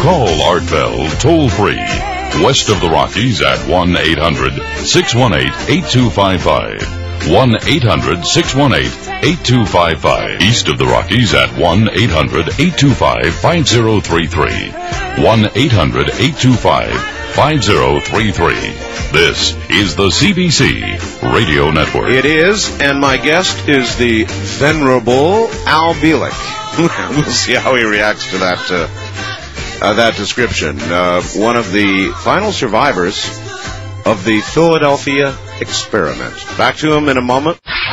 Call Art Bell toll-free. West of the Rockies at 1-800-618-8255. 1-800-618-8255. East of the Rockies at 1-800-825-5033. 1-800-825-5033. This is the CBC Radio Network. It is, and my guest is the venerable Al Bielek. We'll see how he reacts to that description. One of the final survivors of the Philadelphia experiment. Back to him in a moment.